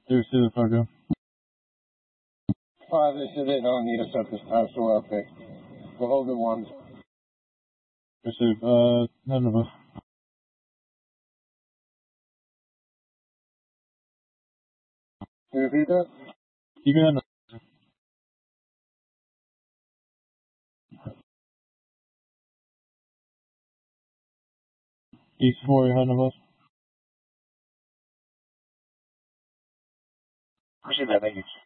Receive Fargo. They said they don't need us at this time, so we're okay. We'll hold the ones. Receive, none of us. Can you repeat that? You can. East 4, none of us. Receive that, thank you.